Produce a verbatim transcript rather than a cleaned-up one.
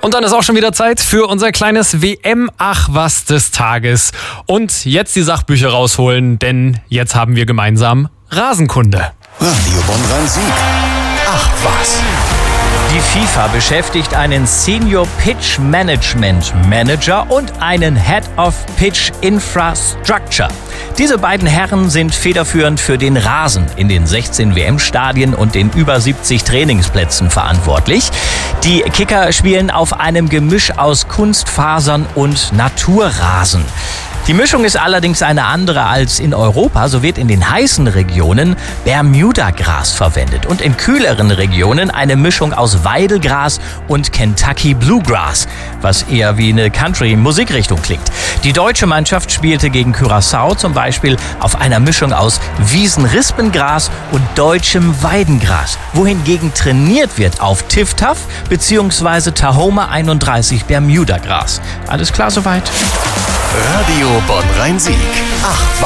Und dann ist auch schon wieder Zeit für unser kleines W M-Ach-Was des Tages. Und jetzt die Sachbücher rausholen, denn jetzt haben wir gemeinsam Rasenkunde. Radio Bonn-Rhein-Sieg. Ach was. Die FIFA beschäftigt einen Senior Pitch Management Manager und einen Head of Pitch Infrastructure. Diese beiden Herren sind federführend für den Rasen in den sechzehn W M-Stadien und den über siebzig Trainingsplätzen verantwortlich. Die Kicker spielen auf einem Gemisch aus Kunstfasern und Naturrasen. Die Mischung ist allerdings eine andere als in Europa. So wird in den heißen Regionen Bermuda-Gras verwendet und in kühleren Regionen eine Mischung aus Weidelgras und Kentucky Bluegrass, was eher wie eine Country-Musikrichtung klingt. Die deutsche Mannschaft spielte gegen Curaçao zum Beispiel auf einer Mischung aus Wiesenrispengras und deutschem Weidengras, wohingegen trainiert wird auf Tif-Taf bzw. Tahoma einunddreißig Bermuda-Gras. Alles klar soweit? Radio Bonn-Rhein-Sieg. Ach was.